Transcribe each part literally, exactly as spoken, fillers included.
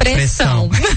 pressão. pressão.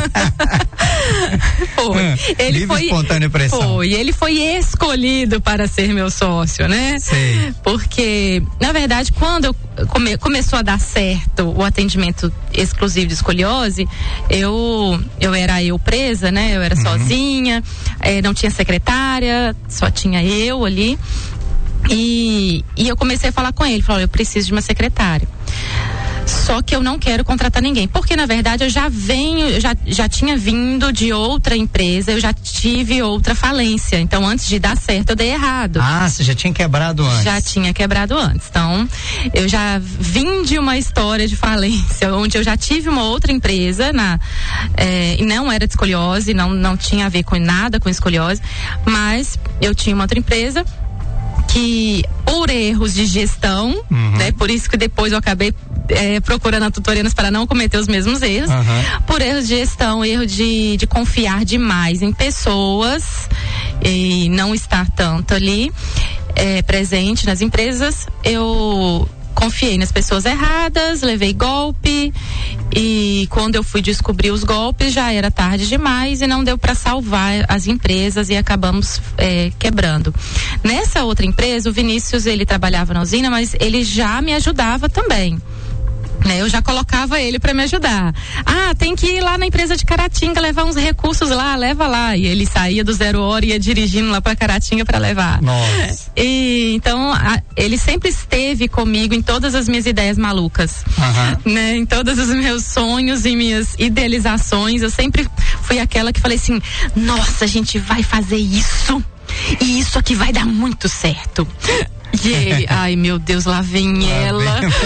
Foi. Ele Livre, foi espontânea pressão. Foi. Ele foi escolhido para ser meu sócio, né? Sei. Porque, na verdade, quando eu come, começou a dar certo o atendimento exclusivo de escoliose, eu, eu era eu presa, né? Eu era uhum. sozinha, eh, não tinha secretária, só tinha eu ali. E, e eu comecei a falar com ele, falou, eu preciso de uma secretária. Só que eu não quero contratar ninguém, porque na verdade eu já venho, eu já, já tinha vindo de outra empresa, eu já tive outra falência, então antes de dar certo eu dei errado. Ah, você já tinha quebrado antes? Já tinha quebrado antes, então eu já vim de uma história de falência, onde eu já tive uma outra empresa, na, é, e não era de escoliose, não, não tinha a ver com nada com escoliose, mas eu tinha uma outra empresa que por erros de gestão, uhum. né, por isso que depois eu acabei é, procurando a Tutorianas para não cometer os mesmos erros, uhum. por erros de gestão, erro de, de confiar demais em pessoas e não estar tanto ali é, presente nas empresas, eu confiei nas pessoas erradas, levei golpe e quando eu fui descobrir os golpes já era tarde demais e não deu para salvar as empresas e acabamos é, quebrando. Nessa outra empresa, o Vinícius, ele trabalhava na usina, mas ele já me ajudava também. Né, eu já colocava ele para me ajudar. Ah, tem que ir lá na empresa de Caratinga levar uns recursos lá, leva lá. E ele saía do zero hora e ia dirigindo lá para Caratinga para levar. Nossa. E então a, ele sempre esteve comigo em todas as minhas ideias malucas, uhum. né? Em todos os meus sonhos e minhas idealizações. Eu sempre fui aquela que falei assim: nossa, a gente vai fazer isso e isso aqui vai dar muito certo. E ele, ai meu Deus, lá vem lá ela. Vem.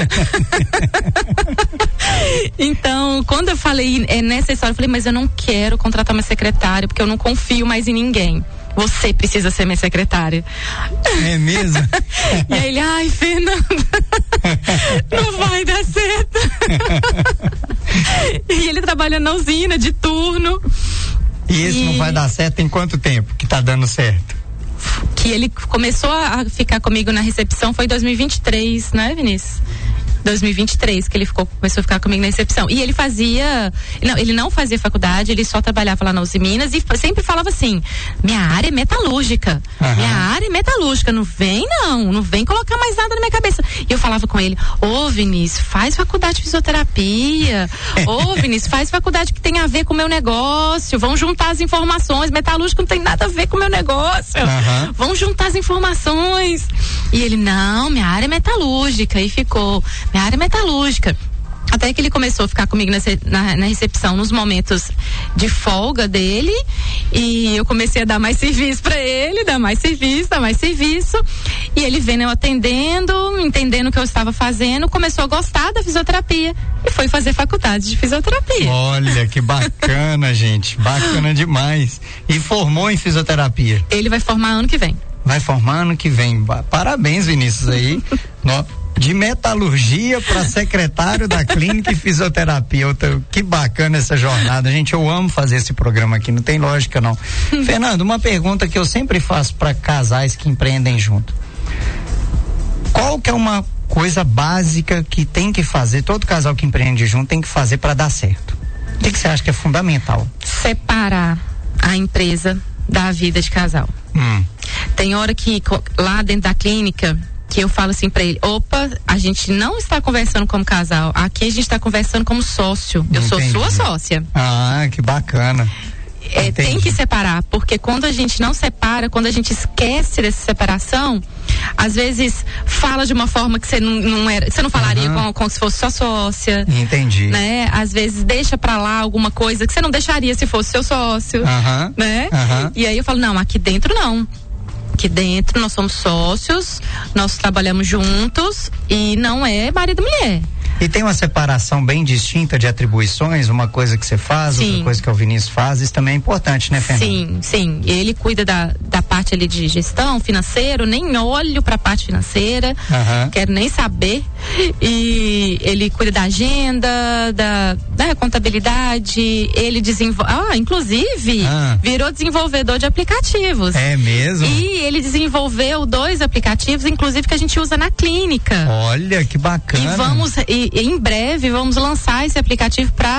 Então, quando eu falei é, nessa história, eu falei, mas eu não quero contratar uma secretária, porque eu não confio mais em ninguém. Você precisa ser minha secretária. É mesmo? E aí ele, ai, Fernanda, não vai dar certo. E ele trabalha na usina de turno. E esse e... não vai dar certo em quanto tempo que tá dando certo? Que ele começou a ficar comigo na recepção foi em dois mil e vinte e três, né, Vinícius? dois mil e vinte e três que ele ficou, começou a ficar comigo na recepção. E ele fazia, não, ele não fazia faculdade, ele só trabalhava lá na Uzi Minas e sempre falava assim: minha área é metalúrgica, uhum. minha área é metalúrgica, não vem não, não vem colocar mais nada na minha cabeça. E eu falava com ele: ô Vinícius, faz faculdade de fisioterapia, ô Vinícius, faz faculdade que tem a ver com o meu negócio, vão juntar as informações, metalúrgica não tem nada a ver com o meu negócio, uhum. vão juntar as informações. E ele, não, minha área é metalúrgica, e ficou, minha área é metalúrgica. Até que ele começou a ficar comigo nessa, na, na recepção nos momentos de folga dele, e eu comecei a dar mais serviço para ele, dar mais serviço, dar mais serviço, e ele vendo eu atendendo, entendendo o que eu estava fazendo, começou a gostar da fisioterapia e foi fazer faculdade de fisioterapia. Olha, que bacana, gente, bacana demais. E formou em fisioterapia? Ele vai formar ano que vem. Vai formar ano que vem. Parabéns, Vinícius, aí. no, de metalurgia para secretário da clínica e fisioterapia. Tô, que bacana essa jornada, gente. Eu amo fazer esse programa aqui, não tem lógica não. Fernando, uma pergunta que eu sempre faço para casais que empreendem junto. Qual que é uma coisa básica que tem que fazer, todo casal que empreende junto tem que fazer para dar certo? O que, que você acha que é fundamental? Separar a empresa da vida de casal. Hum. Tem hora que lá dentro da clínica que eu falo assim pra ele: opa, a gente não está conversando como casal, aqui a gente está conversando como sócio. Eu Entendi. Sou sua sócia. Ah, que bacana. É, tem que separar, porque quando a gente não separa, quando a gente esquece dessa separação, às vezes fala de uma forma que você não, não era, você não falaria uhum. como, como se fosse sua sócia. Entendi. Né? Às vezes deixa pra lá alguma coisa que você não deixaria se fosse seu sócio. Uhum. Né? Uhum. E aí eu falo: não, aqui dentro não. Aqui dentro nós somos sócios, nós trabalhamos juntos e não é marido e mulher. E tem uma separação bem distinta de atribuições, uma coisa que você faz, sim. outra coisa que o Vinícius faz, isso também é importante, né, Fernanda? Sim, sim. Ele cuida da, da parte ali de gestão, financeiro, nem olho pra parte financeira, uhum. quero nem saber. E ele cuida da agenda, da, da contabilidade, ele desenvolve, ah, inclusive, ah. virou desenvolvedor de aplicativos. É mesmo? E ele desenvolveu dois aplicativos, inclusive, que a gente usa na clínica. Olha, que bacana. E vamos, e, em breve, vamos lançar esse aplicativo para